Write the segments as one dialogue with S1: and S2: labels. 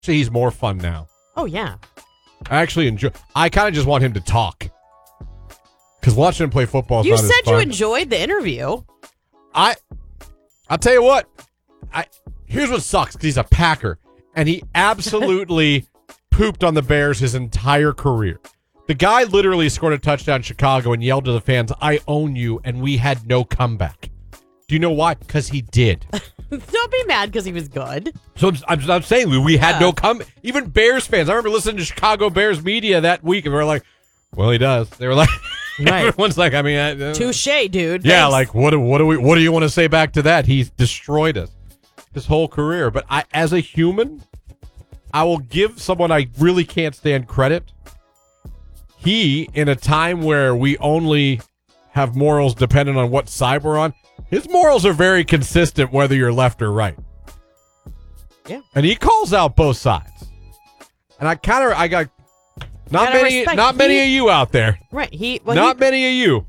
S1: See, he's more fun now.
S2: Oh, yeah.
S1: I actually enjoy. I kind of just want him to talk. Because watching him play football is
S2: You
S1: not as
S2: said you
S1: fun.
S2: enjoyed the interview.
S1: I'll tell you what. Here's what sucks, because he's a Packer, and he absolutely pooped on the Bears his entire career. The guy literally scored a touchdown in Chicago and yelled to the fans, "I own you," and we had no comeback. Do you know why? Because he did.
S2: Don't be mad because he was good.
S1: So I'm saying we had no come. Even Bears fans. I remember listening to Chicago Bears media that week, and we were like, "Well, he does." They were like,
S2: Right.
S1: Everyone's like, I mean,
S2: Touche, dude.
S1: yeah,
S2: Thanks.
S1: like what do you want to say back to that? He's destroyed us his whole career. But as a human, I will give someone I really can't stand credit. He, in a time where we only have morals dependent on what side we're on, his morals are very consistent whether you're left or right.
S2: Yeah.
S1: And he calls out both sides. And I got not many of you out there.
S2: Right.
S1: Many of you.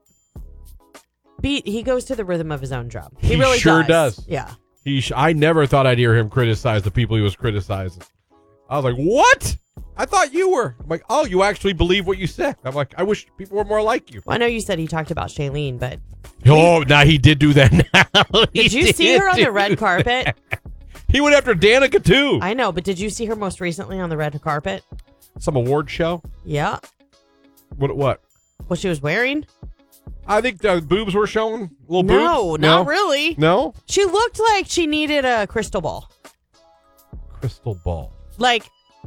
S2: He goes to the rhythm of his own drum.
S1: He
S2: really
S1: sure does.
S2: Yeah.
S1: I never thought I'd hear him criticize the people he was criticizing. I was like, what? I thought you were. I'm like, oh, you actually believe what you said. I'm like, I wish people were more like you.
S2: Well, I know you said he talked about Shailene, but
S1: Oh, now he did do that now.
S2: did you see her on the red carpet?
S1: He went after Danica, too.
S2: I know, but did you see her most recently on the red carpet?
S1: Some award show?
S2: Yeah.
S1: What?
S2: What she was wearing?
S1: I think the boobs were showing. Little
S2: No,
S1: boobs?
S2: not really.
S1: No?
S2: She looked like she needed a crystal ball.
S1: Crystal ball.
S2: Like,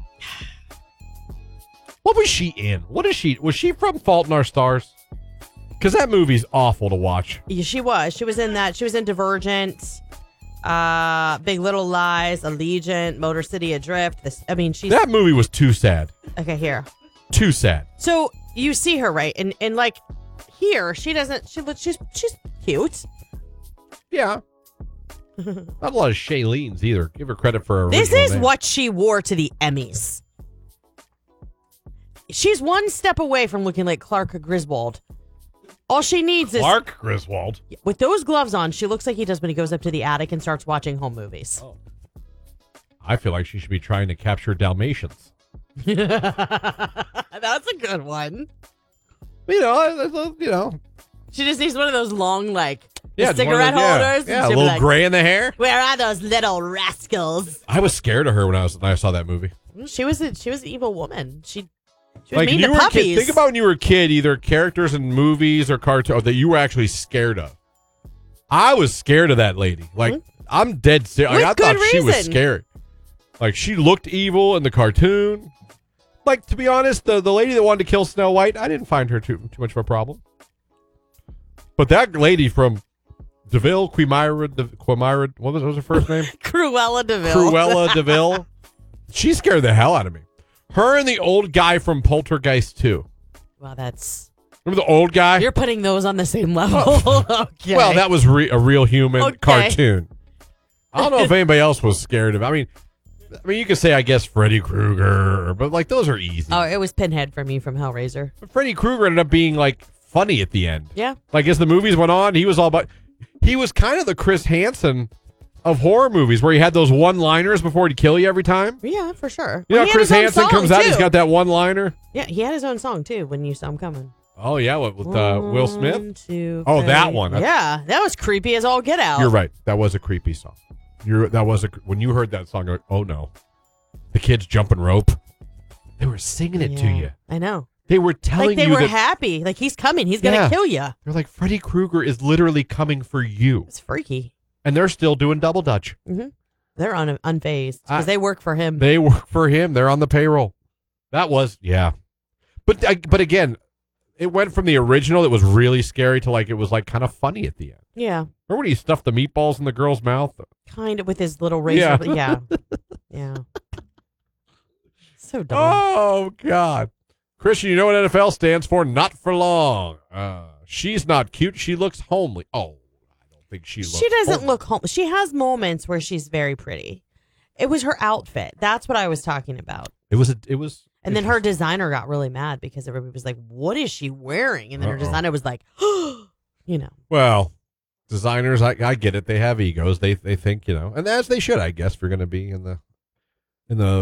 S1: What was she in? What is she? Was she from Fault in Our Stars? Because that movie's awful to watch.
S2: she was. She was in that. She was in Divergent, Big Little Lies, Allegiant, Motor City Adrift. She's...
S1: That movie was too sad.
S2: Okay, here.
S1: Too sad.
S2: So you see her, right? And like here, she doesn't. She's cute.
S1: Yeah. Not a lot of Shailene's either. Give her credit for her
S2: This
S1: original
S2: is
S1: name.
S2: what she wore to the Emmys. She's one step away from looking like Clark Griswold. All she needs
S1: Clark Griswold.
S2: is with those gloves on. She looks like he does when he goes up to the attic and starts watching home movies.
S1: Oh. I feel like she should be trying to capture Dalmatians.
S2: That's a good one.
S1: You know.
S2: She just needs one of those long, like,
S1: Yeah,
S2: cigarette holders.
S1: Yeah, a
S2: She'll be
S1: little
S2: like,
S1: gray in the hair.
S2: Where are those little rascals?
S1: I was scared of her when I saw that movie.
S2: She was an evil woman. She was
S1: Like
S2: mean
S1: you
S2: to
S1: were a kid,
S2: puppies.
S1: think about when you were a kid, either characters in movies or cartoons that you were actually scared of. I was scared of that lady. Like I'm dead serious.
S2: With
S1: I
S2: good
S1: thought she was
S2: reason.
S1: scary. Like she looked evil in the cartoon. Like to be honest, the lady that wanted to kill Snow White, I didn't find her too much of a problem. But that lady from DeVille, Quimira, what was her first name?
S2: Cruella DeVille.
S1: Cruella DeVille. She scared the hell out of me. Her and the old guy from Poltergeist 2.
S2: Well, that's...
S1: Remember the old guy?
S2: You're putting those on the same level. Okay.
S1: Well, that was a real human
S2: Okay.
S1: cartoon. I don't know if anybody else was scared of it. I mean, you could say, I guess, Freddy Krueger, but like those are easy.
S2: Oh, it was Pinhead for me from Hellraiser.
S1: But Freddy Krueger ended up being like funny at the end.
S2: Yeah.
S1: Like as the movies went on, he was kind of the Chris Hansen of horror movies, where he had those one-liners before he'd kill you every time.
S2: Yeah, for sure.
S1: You know,
S2: He had
S1: Chris
S2: his own
S1: Hansen
S2: song,
S1: comes out,
S2: too.
S1: he's got that one-liner.
S2: Yeah, he had his own song, too, when you saw him coming.
S1: Oh, yeah, with Will Smith?
S2: 1, 2,
S1: Oh,
S2: 3.
S1: that one.
S2: Yeah, that was creepy as all get out.
S1: You're right. That was a creepy song. When you heard that song, you're like, oh, no. The kids jumping rope. They were singing it to
S2: Yeah,
S1: you.
S2: I know.
S1: They were telling
S2: Like they
S1: you
S2: were
S1: that
S2: happy. Like he's coming. He's going to
S1: Yeah.
S2: kill you.
S1: they're like, Freddy Krueger is literally coming for you.
S2: It's freaky.
S1: And they're still doing double dutch.
S2: They're unfazed because they work for him.
S1: They work for him. They're on the payroll. That was, yeah. But again, it went from the original that was really scary to like it was like kind of funny at the end.
S2: Yeah.
S1: Remember when he stuffed the meatballs in the girl's mouth?
S2: Kind of with his little razor.
S1: Yeah.
S2: Yeah. Yeah. So dumb.
S1: Oh, God. Christian, you know what NFL stands for? Not for long. She's not cute. She looks homely. Oh, I don't think she looks
S2: She doesn't
S1: homely.
S2: look home. She has moments where she's very pretty. It was her outfit. That's what I was talking about.
S1: It was.
S2: And then her designer got really mad because everybody was like, what is she wearing? And then her
S1: Uh-oh.
S2: designer was like, you know.
S1: Well, designers, I get it. They have egos. They think, and as they should, I guess, if you're going to be in the in the